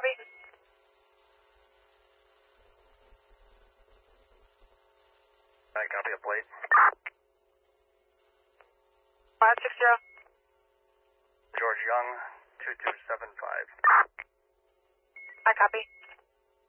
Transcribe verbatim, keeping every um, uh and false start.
copy. I copy a plate. five six zero. George Young, two two seven five. I copy.